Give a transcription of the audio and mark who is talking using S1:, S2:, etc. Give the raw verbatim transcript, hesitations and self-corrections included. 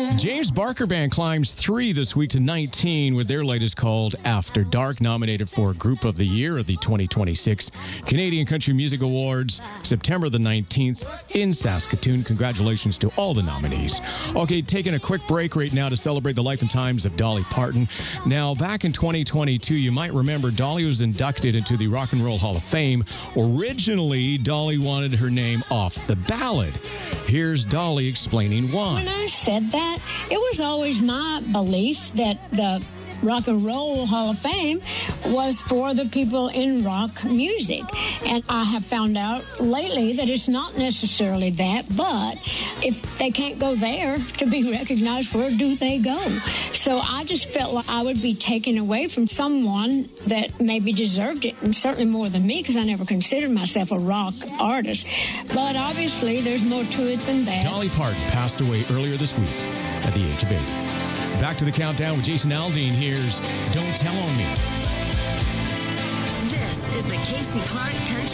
S1: James Barker Band climbs three this week to nineteen with their latest called After Dark, nominated for Group of the Year at the twenty twenty-six Canadian Country Music Awards, September the nineteenth in Saskatoon. Congratulations to all the nominees. Okay, taking a quick break right now to celebrate the life and times of Dolly Parton. Now, back in twenty twenty-two, you might remember Dolly was inducted into the Rock and Roll Hall of Fame. Originally, Dolly wanted her name off the ballot. Here's Dolly explaining why.
S2: When I said that, it was always my belief that the Rock and Roll Hall of Fame was for the people in rock music. And I have found out lately that it's not necessarily that, but if they can't go there to be recognized, where do they go? So I just felt like I would be taken away from someone that maybe deserved it, and certainly more than me, because I never considered myself a rock artist. But obviously, there's more to it than that.
S1: Dolly Parton passed away earlier this week at the age of eighty. Back to the countdown with Jason Aldean. Here's Don't Tell on Me.
S3: This is the Casey Clark Country